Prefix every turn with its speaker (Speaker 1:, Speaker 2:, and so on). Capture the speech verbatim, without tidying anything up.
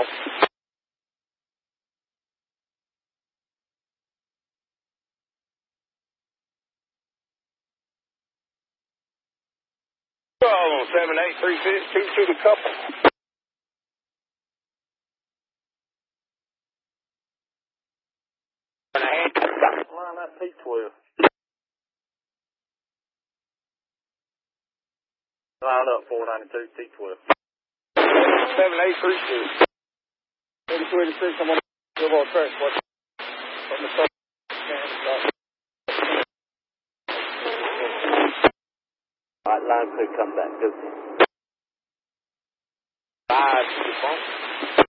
Speaker 1: off. Oh, seven eight three six two to the couple. Line up T twelve. Line up four ninety-two T twelve. seven eight three six. thirty-two eighty-six, I'm on the Gilboa track. What? From the top. Alright, line two, come back. Good. Five, two,